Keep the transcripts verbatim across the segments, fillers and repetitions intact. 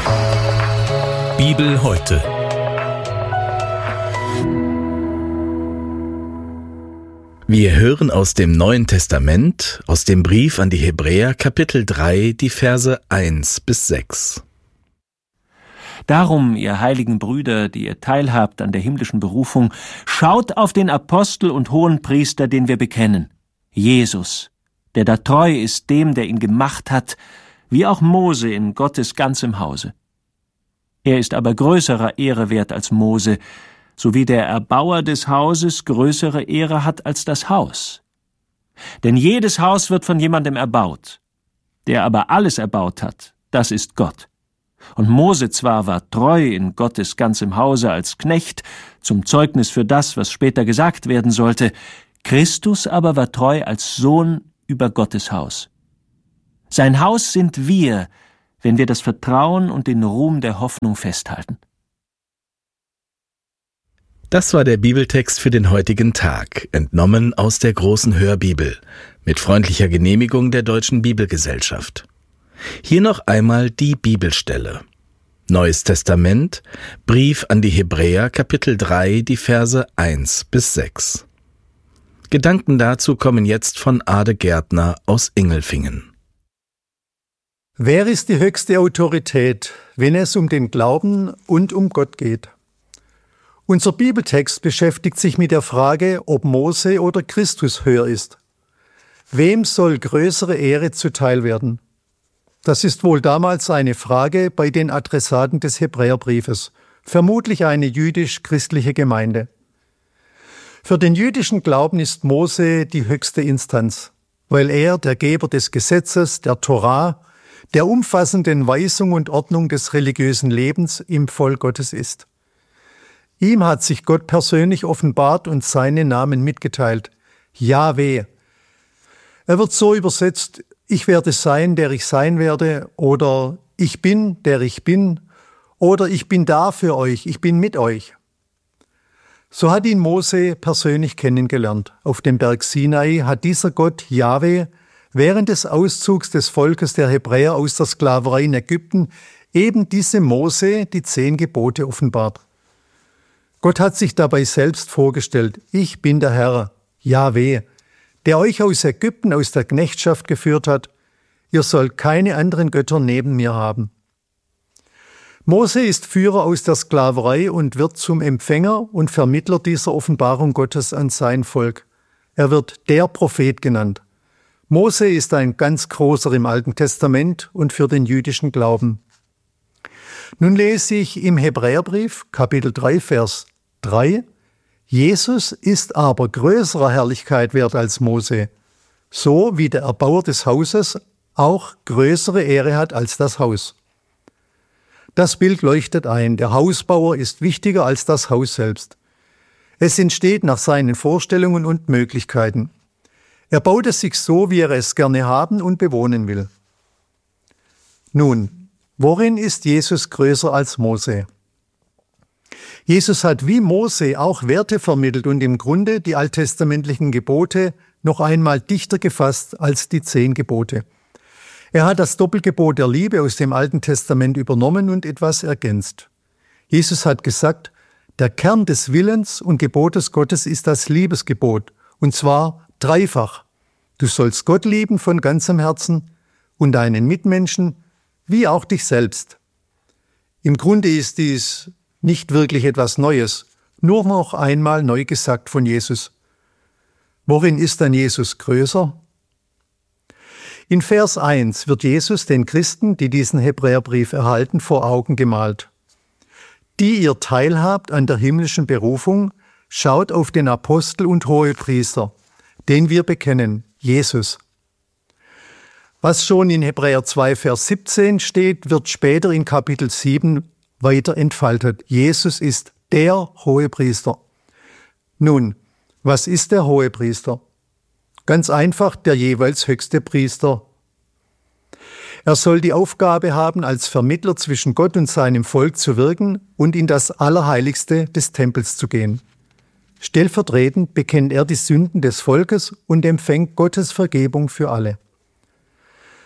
Bibel heute. Wir hören aus dem Neuen Testament, aus dem Brief an die Hebräer, Kapitel drei, die Verse eins bis sechs. Darum, ihr heiligen Brüder, die ihr teilhabt an der himmlischen Berufung, schaut auf den Apostel und Hohenpriester, den wir bekennen, Jesus, der da treu ist dem, der ihn gemacht hat, wie auch Mose in Gottes ganzem Hause. Er ist aber größerer Ehre wert als Mose, so wie der Erbauer des Hauses größere Ehre hat als das Haus. Denn jedes Haus wird von jemandem erbaut. Der aber alles erbaut hat, das ist Gott. Und Mose zwar war treu in Gottes ganzem Hause als Knecht, zum Zeugnis für das, was später gesagt werden sollte, Christus aber war treu als Sohn über Gottes Haus. Sein Haus sind wir, wenn wir das Vertrauen und den Ruhm der Hoffnung festhalten. Das war der Bibeltext für den heutigen Tag, entnommen aus der großen Hörbibel, mit freundlicher Genehmigung der Deutschen Bibelgesellschaft. Hier noch einmal die Bibelstelle. Neues Testament, Brief an die Hebräer, Kapitel drei, die Verse eins bis sechs. Gedanken dazu kommen jetzt von Ade Gärtner aus Ingelfingen. Wer ist die höchste Autorität, wenn es um den Glauben und um Gott geht? Unser Bibeltext beschäftigt sich mit der Frage, ob Mose oder Christus höher ist. Wem soll größere Ehre zuteil werden? Das ist wohl damals eine Frage bei den Adressaten des Hebräerbriefes, vermutlich eine jüdisch-christliche Gemeinde. Für den jüdischen Glauben ist Mose die höchste Instanz, weil er der Geber des Gesetzes, der Torah, der umfassenden Weisung und Ordnung des religiösen Lebens im Volk Gottes ist. Ihm hat sich Gott persönlich offenbart und seinen Namen mitgeteilt, Jahwe. Er wird so übersetzt, ich werde sein, der ich sein werde, oder ich bin, der ich bin, oder ich bin da für euch, ich bin mit euch. So hat ihn Mose persönlich kennengelernt. Auf dem Berg Sinai hat dieser Gott, Jahwe, während des Auszugs des Volkes der Hebräer aus der Sklaverei in Ägypten eben diesem Mose die zehn Gebote offenbart. Gott hat sich dabei selbst vorgestellt, ich bin der Herr, Jahwe, der euch aus Ägypten, aus der Knechtschaft geführt hat. Ihr sollt keine anderen Götter neben mir haben. Mose ist Führer aus der Sklaverei und wird zum Empfänger und Vermittler dieser Offenbarung Gottes an sein Volk. Er wird der Prophet genannt. Mose ist ein ganz großer im Alten Testament und für den jüdischen Glauben. Nun lese ich im Hebräerbrief, Kapitel drei, Vers drei, Jesus ist aber größerer Herrlichkeit wert als Mose, so wie der Erbauer des Hauses auch größere Ehre hat als das Haus. Das Bild leuchtet ein, der Hausbauer ist wichtiger als das Haus selbst. Es entsteht nach seinen Vorstellungen und Möglichkeiten. Er baut es sich so, wie er es gerne haben und bewohnen will. Nun, worin ist Jesus größer als Mose? Jesus hat wie Mose auch Werte vermittelt und im Grunde die alttestamentlichen Gebote noch einmal dichter gefasst als die zehn Gebote. Er hat das Doppelgebot der Liebe aus dem Alten Testament übernommen und etwas ergänzt. Jesus hat gesagt, der Kern des Willens und Gebotes Gottes ist das Liebesgebot, und zwar dreifach. Du sollst Gott lieben von ganzem Herzen und deinen Mitmenschen wie auch dich selbst. Im Grunde ist dies nicht wirklich etwas Neues, nur noch einmal neu gesagt von Jesus. Worin ist dann Jesus größer? In Vers eins wird Jesus den Christen, die diesen Hebräerbrief erhalten, vor Augen gemalt. Die ihr teilhabt an der himmlischen Berufung, schaut auf den Apostel und Hohepriester, den wir bekennen, Jesus. Was schon in Hebräer zwei, Vers siebzehn steht, wird später in Kapitel sieben weiter entfaltet. Jesus ist der Hohepriester. Nun, was ist der Hohepriester? Ganz einfach der jeweils höchste Priester. Er soll die Aufgabe haben, als Vermittler zwischen Gott und seinem Volk zu wirken und in das Allerheiligste des Tempels zu gehen. Stellvertretend bekennt er die Sünden des Volkes und empfängt Gottes Vergebung für alle.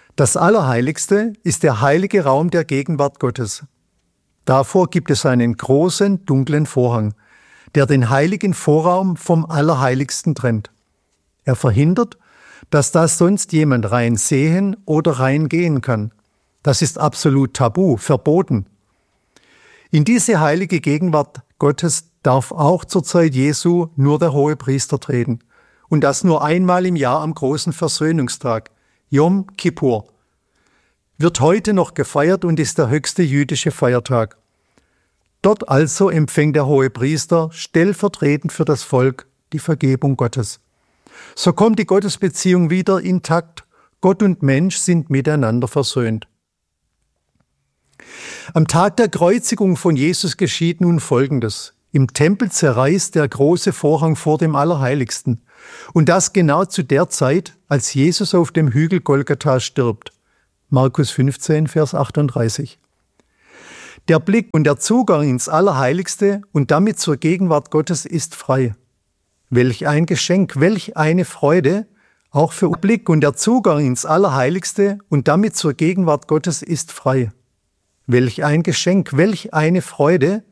Das Allerheiligste ist der heilige Raum der Gegenwart Gottes. Davor gibt es einen großen, dunklen Vorhang, der den heiligen Vorraum vom Allerheiligsten trennt. Er verhindert, dass da sonst jemand rein sehen oder reingehen kann. Das ist absolut tabu, verboten. In diese heilige Gegenwart Gottes darf auch zur Zeit Jesu nur der Hohepriester treten. Und das nur einmal im Jahr am großen Versöhnungstag, Yom Kippur. Wird heute noch gefeiert und ist der höchste jüdische Feiertag. Dort also empfängt der Hohepriester stellvertretend für das Volk die Vergebung Gottes. So kommt die Gottesbeziehung wieder intakt. Gott und Mensch sind miteinander versöhnt. Am Tag der Kreuzigung von Jesus geschieht nun Folgendes. Im Tempel zerreißt der große Vorhang vor dem Allerheiligsten. Und das genau zu der Zeit, als Jesus auf dem Hügel Golgatha stirbt. Markus fünfzehn, Vers achtunddreißig. Der Blick und der Zugang ins Allerheiligste und damit zur Gegenwart Gottes ist frei. Welch ein Geschenk, welch eine Freude, auch für Blick und der Zugang ins Allerheiligste und damit zur Gegenwart Gottes ist frei. Welch ein Geschenk, welch eine Freude,